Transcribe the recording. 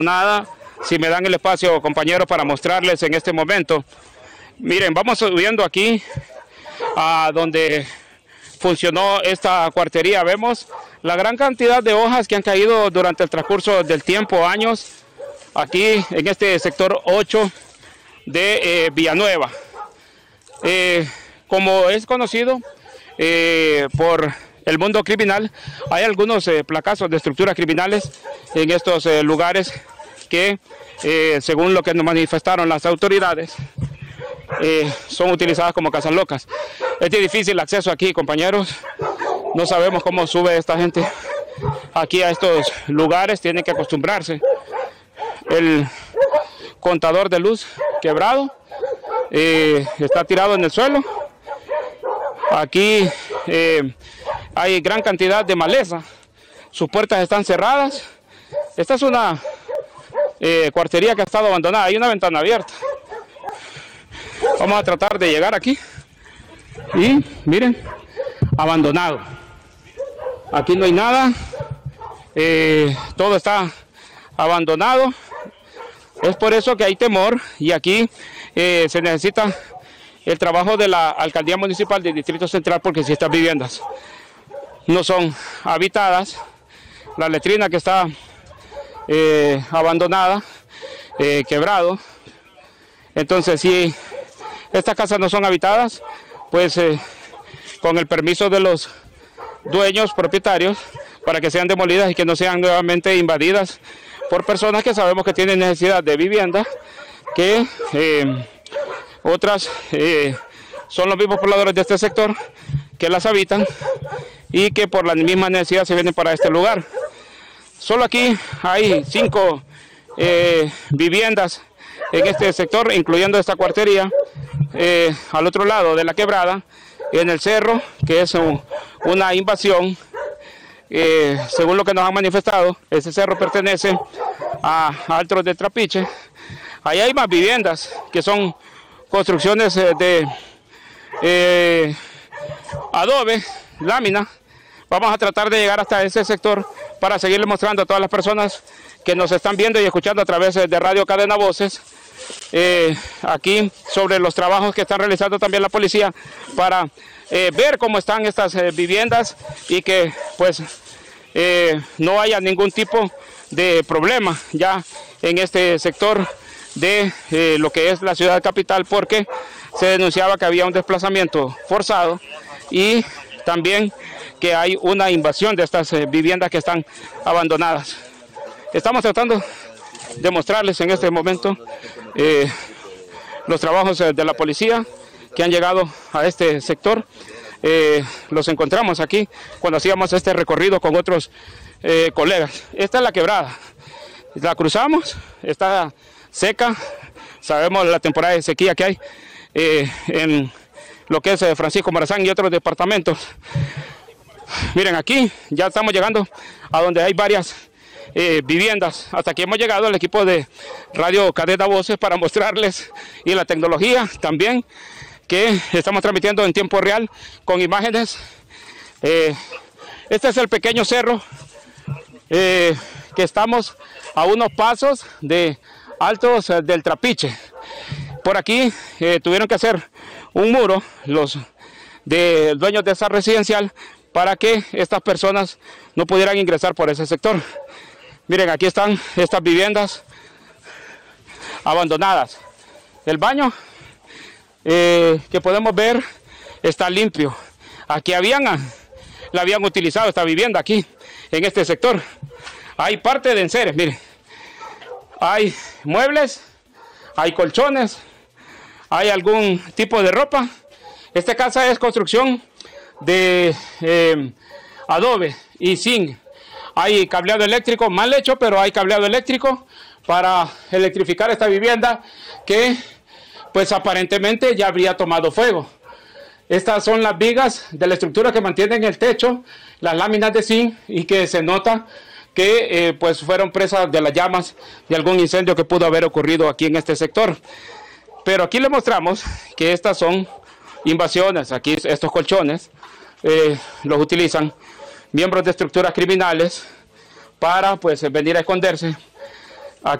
Nada, si me dan el espacio, compañeros, para mostrarles en este momento. Miren, vamos subiendo aquí a donde funcionó esta cuartería. Vemos la gran cantidad de hojas que han caído durante el transcurso del tiempo, años, aquí en este sector 8 de Villanueva. Como es conocido por el mundo criminal, hay algunos placazos de estructuras criminales en estos lugares que, según lo que nos manifestaron las autoridades, son utilizadas como casas locas. Es de difícil acceso aquí, compañeros. No sabemos cómo sube esta gente aquí a estos lugares. Tienen que acostumbrarse. El contador de luz quebrado está tirado en el suelo. Aquí hay gran cantidad de maleza. Sus puertas están cerradas. Esta es una cuartería que ha estado abandonada. Hay una ventana abierta. Vamos a tratar de llegar aquí. Y miren, abandonado. Aquí no hay nada. Todo está abandonado. Es por eso que hay temor. Y aquí se necesita el trabajo de la Alcaldía Municipal del Distrito Central, porque si estas viviendas no son habitadas, la letrina que está abandonada, quebrado, entonces si estas casas no son habitadas, pues con el permiso de los dueños propietarios, para que sean demolidas y que no sean nuevamente invadidas por personas que sabemos que tienen necesidad de vivienda, que otras son los mismos pobladores de este sector que las habitan y que por la misma necesidad se vienen para este lugar. Solo aquí hay 5 viviendas en este sector, incluyendo esta cuartería, al otro lado de la quebrada, en el cerro, que es una invasión. Según lo que nos han manifestado, ese cerro pertenece a Altos de Trapiche. Ahí hay más viviendas que son construcciones de adobe, lámina. Vamos a tratar de llegar hasta ese sector para seguirle mostrando a todas las personas que nos están viendo y escuchando a través de Radio Cadena Voces, aquí sobre los trabajos que están realizando también la policía para ver cómo están estas viviendas y que pues no haya ningún tipo de problema ya en este sector de lo que es la ciudad capital, porque se denunciaba que había un desplazamiento forzado y también que hay una invasión de estas viviendas que están abandonadas. Estamos tratando de mostrarles en este momento los trabajos de la policía que han llegado a este sector. Los encontramos aquí cuando hacíamos este recorrido con otros colegas. Esta es la quebrada. La cruzamos, está seca. Sabemos la temporada de sequía que hay en lo que es Francisco Morazán y otros departamentos. Miren, aquí ya estamos llegando a donde hay varias viviendas. Hasta aquí hemos llegado el equipo de Radio Cadena Voces para mostrarles, y la tecnología también, que estamos transmitiendo en tiempo real con imágenes. Este es el pequeño cerro que estamos a unos pasos de Altos del Trapiche. Por aquí tuvieron que hacer un muro los dueños de esa residencial para que estas personas no pudieran ingresar por ese sector. Miren, aquí están estas viviendas abandonadas. El baño que podemos ver está limpio. Aquí la habían utilizado esta vivienda aquí en este sector. Hay parte de enseres, miren. Hay muebles, hay colchones, hay algún tipo de ropa. Esta casa es construcción de adobe y zinc. Hay cableado eléctrico, mal hecho, pero hay cableado eléctrico para electrificar esta vivienda que pues aparentemente ya habría tomado fuego. Estas son las vigas de la estructura que mantienen el techo, las láminas de zinc, y que se nota que pues fueron presas de las llamas de algún incendio que pudo haber ocurrido aquí en este sector. Pero aquí les mostramos que estas son invasiones. Aquí estos colchones los utilizan miembros de estructuras criminales para pues venir a esconderse